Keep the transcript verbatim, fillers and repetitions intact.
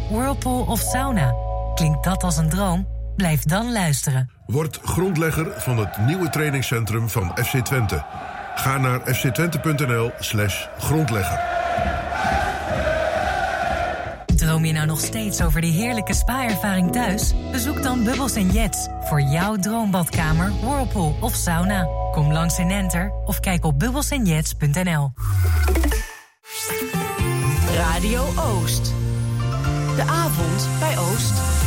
whirlpool of sauna. Klinkt dat als een droom? Blijf dan luisteren. Word grondlegger van het nieuwe trainingscentrum van F C Twente. Ga naar fctwente.nl slash grondlegger. Droom je nou nog steeds over die heerlijke spa-ervaring thuis? Bezoek dan Bubbles en Jets voor jouw droombadkamer, whirlpool of sauna. Kom langs in Enter of kijk op bubbles en jets punt n l. Radio Oost. De avond bij Oost.